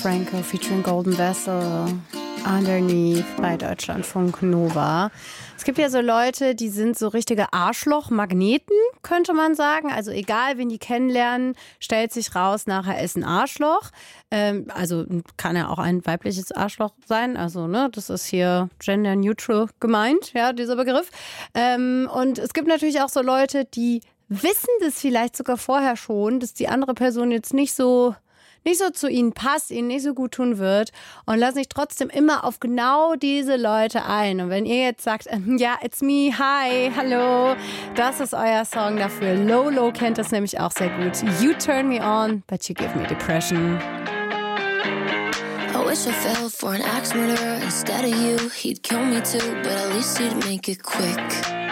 Franco featuring Golden Vessel, Underneath bei Deutschlandfunk Nova. Es gibt ja so Leute, die sind so richtige Arschloch-Magneten, könnte man sagen. Also egal, wen die kennenlernen, stellt sich raus, nachher ist ein Arschloch. Also kann ja auch ein weibliches Arschloch sein. Also ne, das ist hier gender-neutral gemeint, ja, dieser Begriff. Und es gibt natürlich auch so Leute, die wissen das vielleicht sogar vorher schon, dass die andere Person jetzt nicht so zu ihnen passt, ihnen nicht so gut tun wird und lassen sich trotzdem immer auf genau diese Leute ein. Und wenn ihr jetzt sagt, ja, it's me, hi, hallo, das ist euer Song dafür. Lolo kennt das nämlich auch sehr gut. You turn me on, but you give me depression. I wish I fell for an axe murderer instead of you. He'd kill me too, but at least he'd make it quick.